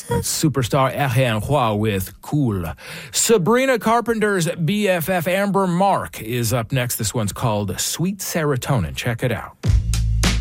Superstar RN Hua with Cool. Sabrina Carpenter's BFF Amber Mark is up next. This one's called Sweet Serotonin. Check it out.